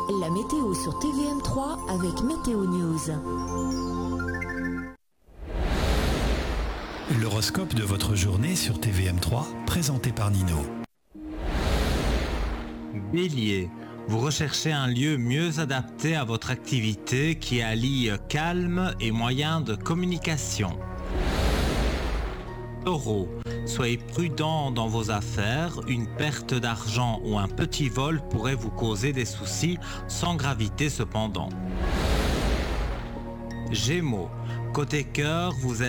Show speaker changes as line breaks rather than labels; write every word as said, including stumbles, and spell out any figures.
La météo sur T V M trois avec Météo News.
L'horoscope de votre journée sur T V M trois, présenté par Nino.
Bélier, vous recherchez un lieu mieux adapté à votre activité qui allie calme et moyens de communication. Taureau, soyez prudent dans vos affaires, une perte d'argent ou un petit vol pourrait vous causer des soucis, sans gravité cependant. Gémeaux, côté cœur, vous êtes